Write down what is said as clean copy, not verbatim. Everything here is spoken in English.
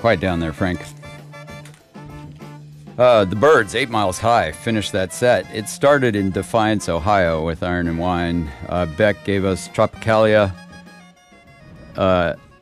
Quiet down there, Frank. The Byrds, 8 Miles High, finished that set. It started in Defiance, Ohio with Iron and Wine. Beck gave us Tropicalia.